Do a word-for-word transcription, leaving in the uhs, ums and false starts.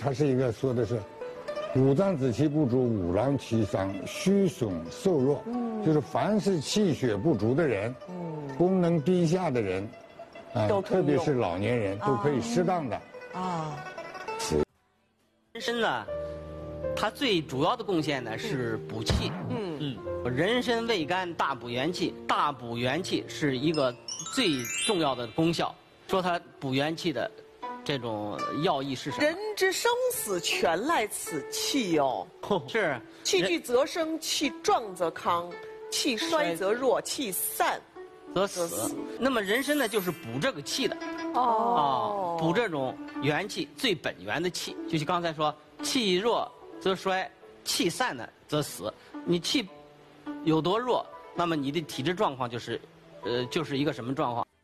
它是一个说的是，五脏子气不足，五郎七伤，虚损瘦弱，嗯，就是凡是气血不足的人，嗯，功能低下的人，啊，特别是老年人，都可以适当的啊。 人参呢，它最主要的贡献呢是补气，嗯嗯，人参味甘，大补元气，大补元气是一个最重要的功效。说它补元气的这种药意是什么？ 人之生死全赖此气哟。 是， 气聚则生，气壮则康，气衰则弱，气散则死。那么人参呢，就是补这个气的。哦，补这种元气最本源的气，就像刚才说，气弱则衰，气散呢则死。你气有多弱，那么你的体质状况就是，呃，就是一个什么状况？